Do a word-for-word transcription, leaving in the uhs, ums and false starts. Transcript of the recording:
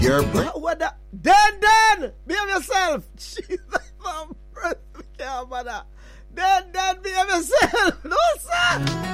Your brain. What the? Dan, Dan! Behave yourself! Jesus, I'm can't bother. Dan, Dan, behave yourself! No, sir!